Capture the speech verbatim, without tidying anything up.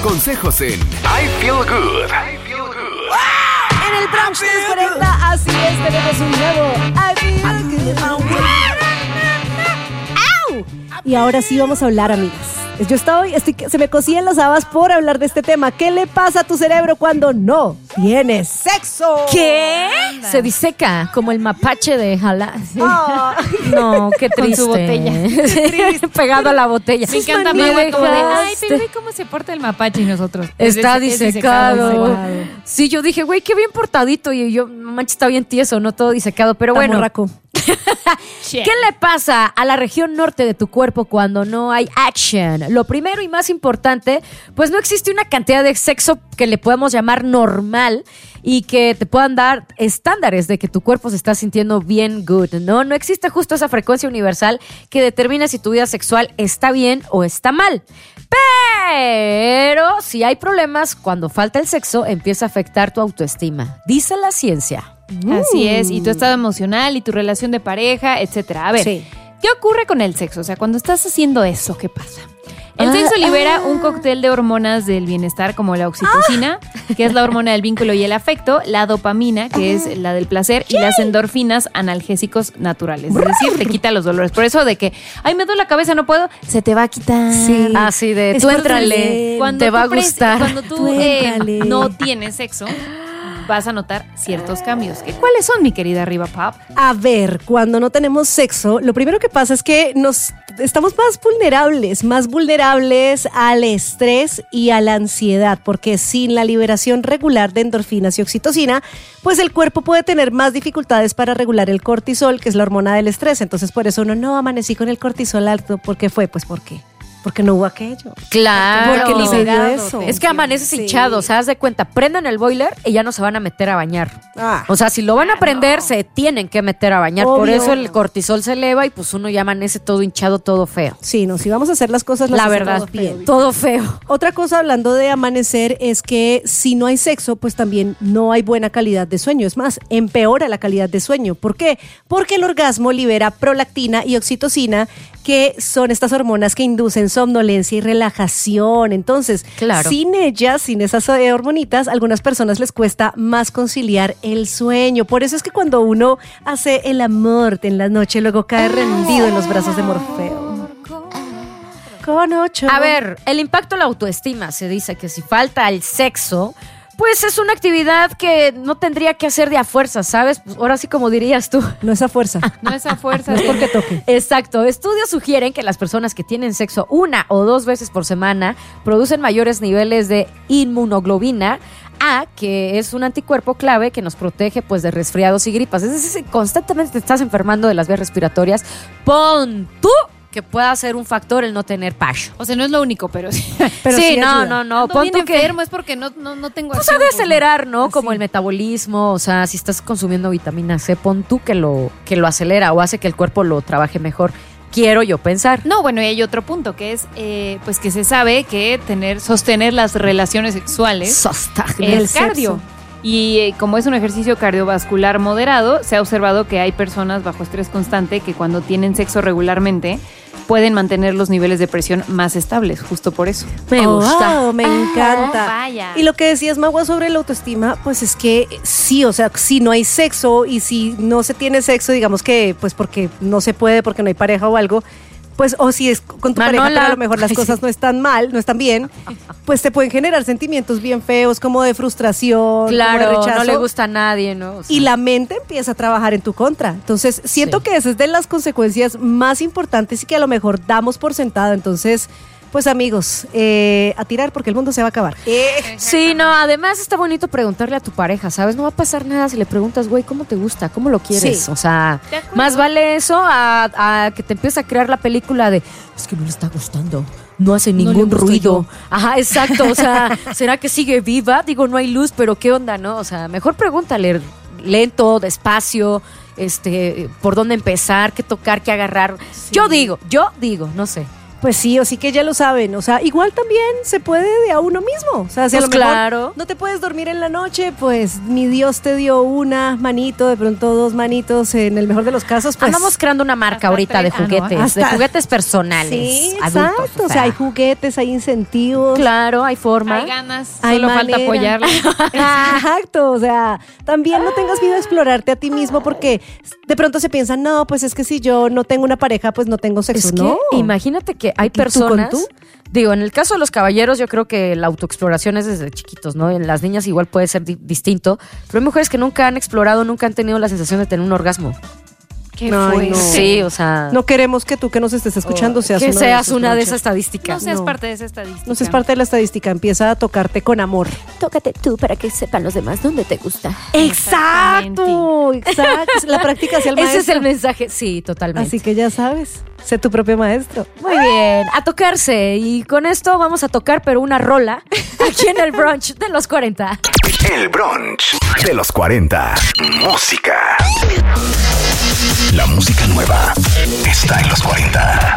consejos en I Feel Good. I Feel Good. En el Brunch tres cuarenta, así es, tenemos un nuevo I Feel Good. ¡Au! Y ahora sí vamos a hablar, amigas. Yo estoy, estoy, se me cosían las habas por hablar de este tema. ¿Qué le pasa a tu cerebro cuando no tienes sexo? ¿Qué? Se diseca como el mapache de Jalá. Oh. No, qué triste. Con su botella. Pegado a la botella. Me encanta Me Magua como de, dejaste. ay, pero ve cómo se porta el mapache y nosotros. Está Es- es disecado. disecado. Sí, yo dije, güey, qué bien portadito. Y yo, no manches, está bien tieso, no todo disecado. Pero Está bueno, morraco. ¿qué le pasa a la región norte de tu cuerpo cuando no hay action? Lo primero y más importante, pues no existe una cantidad de sexo que le podemos llamar normal y que te puedan dar estándares de que tu cuerpo se está sintiendo bien good, ¿no? No existe justo esa frecuencia universal que determine si tu vida sexual está bien o está mal. Pero si hay problemas, cuando falta el sexo, empieza a afectar tu autoestima. Dice la ciencia. Así es, y tu estado emocional y tu relación de pareja, etcétera. A ver, Sí. ¿qué ocurre con el sexo? O sea, cuando estás haciendo eso, ¿qué pasa? El Ah, sexo libera ah. un cóctel de hormonas del bienestar como la oxitocina, que es la hormona del vínculo y el afecto, la dopamina, que es la del placer, y las endorfinas, analgésicos naturales. Es decir, te quita los dolores. Por eso de que, ay, me duele la cabeza, no puedo, se te va a quitar. Sí. Así de, Es tú parte éntrale, de- Cuando te va a tú pres- gustar. Cuando tú, Tú eh, éntrale. no tienes sexo, vas a notar ciertos cambios. ¿Qué- ¿Cuáles son, mi querida Riva Pop? A ver, cuando no tenemos sexo, lo primero que pasa es que nos estamos más vulnerables, más vulnerables al estrés y a la ansiedad, porque sin la liberación regular de endorfinas y oxitocina, pues el cuerpo puede tener más dificultades para regular el cortisol, que es la hormona del estrés. Entonces, por eso uno no amanecí con el cortisol alto. ¿Por qué fue? Pues ¿por qué? Porque no hubo aquello. Claro. Porque ni se dio liberado, eso. Es que amaneces Sí. hinchado, o sea, haz de cuenta, prendan el boiler y ya no se van a meter a bañar. Ah. O sea, si lo van a prender, se tienen que meter a bañar. Por Obvio. eso el cortisol se eleva y pues uno ya amanece todo hinchado, todo feo. Sí, no, si vamos a hacer las cosas, las La hacemos verdad, bien. todo feo. Otra cosa hablando de amanecer es que si no hay sexo, pues también no hay buena calidad de sueño. Es más, empeora la calidad de sueño. ¿Por qué? Porque el orgasmo libera prolactina y oxitocina, que son estas hormonas que inducen somnolencia y relajación. Entonces, Claro. sin ellas, sin esas eh, hormonitas, a algunas personas les cuesta más conciliar el sueño. Por eso es que cuando uno hace el amor en la noche, luego cae rendido en los brazos de Morfeo. Con ocho. A ver, el impacto a la autoestima, se dice que si falta el sexo, pues es una actividad que no tendría que hacer de a fuerza, ¿sabes? Pues ahora sí como dirías tú. No es a fuerza. No es a fuerza. No es porque toque. Exacto. Estudios sugieren que las personas que tienen sexo una o dos veces por semana producen mayores niveles de inmunoglobina A, que es un anticuerpo clave que nos protege pues de resfriados y gripas. Es decir, si constantemente te estás enfermando de las vías respiratorias, pon tú que pueda ser un factor el no tener pacho. O sea, no es lo único, pero sí. Pero sí, sí no, ayuda. no, no. Ando Pon bien tú que enfermo, es porque no, no, no tengo pues acción, ha de pues, no. acelerar, ¿no? Así. Como el metabolismo, o sea, si estás consumiendo vitamina C, pon tú que lo, que lo acelera o hace que el cuerpo lo trabaje mejor. Quiero yo pensar. No, bueno, y hay otro punto que es, eh, pues que se sabe que tener, sostener las relaciones sexuales Sostaje. el es cardio. sexo. Y eh, como es un ejercicio cardiovascular moderado, se ha observado que hay personas bajo estrés constante que cuando tienen sexo regularmente pueden mantener los niveles de presión más estables, justo por eso. Me gusta. Wow, me encanta. vaya. Y lo que decías, Magua, sobre la autoestima, pues es que sí, o sea, si no hay sexo y si no se tiene sexo, digamos que pues porque no se puede, porque no hay pareja o algo, pues o si es con tu Manola. pareja, pero a lo mejor las Ay, cosas sí. no están mal, no están bien, pues te pueden generar sentimientos bien feos, como de frustración, como de Claro, rechazo. no le gusta a nadie, ¿no? O sea, Y la mente empieza a trabajar en tu contra. Entonces, siento Sí. que esa es de las consecuencias más importantes y que a lo mejor damos por sentado. Entonces, pues amigos, eh, a tirar porque el mundo se va a acabar. Sí, no, además está bonito preguntarle a tu pareja, ¿sabes? No va a pasar nada si le preguntas, güey, ¿cómo te gusta? ¿Cómo lo quieres? Sí. O sea, De acuerdo. más vale eso a, a que te empieces a crear la película de, es que no le está gustando, no hace No le ningún gusto ruido. yo. Ajá, exacto, o sea, ¿será que sigue viva? Digo, no hay luz, pero ¿qué onda, no? O sea, mejor pregúntale lento, despacio, este, por dónde empezar, qué tocar, qué agarrar. Yo digo, yo digo, no sé. Pues sí, o sí que ya lo saben. O sea, igual también se puede de a uno mismo. O sea, si a Pues lo mejor claro. no te puedes dormir en la noche, pues ni Dios te dio una manito, de pronto dos manitos, en el mejor de los casos, pues. Andamos creando una marca hasta ahorita de tres- ah, no, juguetes, hasta- de juguetes personales. Sí, adultos, exacto. O sea, hay juguetes, hay incentivos. Claro, hay forma. Hay ganas, Hay solo falta manera. apoyarle. Exacto, o sea, también no tengas miedo a explorarte a ti mismo porque de pronto se piensa, no, pues es que si yo no tengo una pareja, pues no tengo sexo. Es que no. imagínate que hay ¿Y tú con personas. tú? Digo, en el caso de los caballeros, yo creo que la autoexploración es desde chiquitos, ¿no? En las niñas igual puede ser di- distinto, pero hay mujeres que nunca han explorado, nunca han tenido la sensación de tener un orgasmo. Qué Ay, fuerte. no. Sí, o sea. No queremos que tú que nos estés escuchando seas que uno seas esos una de broches. esas estadísticas. No seas No. parte de esa estadística. No seas parte de la estadística, empieza a tocarte con amor. Tócate tú para que sepan los demás dónde te gusta. Exacto, exacto. La práctica hacia el maestro. Ese es el mensaje. Sí, totalmente. Así que ya sabes, sé tu propio maestro. Muy bien, a tocarse. Y con esto vamos a tocar, pero una rola aquí en el brunch de los cuarenta. El brunch de los cuarenta. Música. La música nueva está en los cuarenta.